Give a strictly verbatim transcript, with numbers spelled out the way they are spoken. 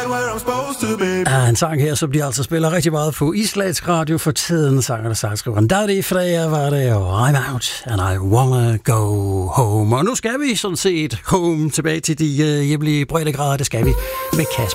where I'm supposed to be. Ja, en sang her, som de altså spiller rigtig meget på islandsk radio for tiden, sanger og sangskriveren Daði Freyr var det, og I'm out, and I wanna go home. Og nu skal vi sådan set home tilbage til de uh, hjemlige breddegrader, det skal vi med Kasper.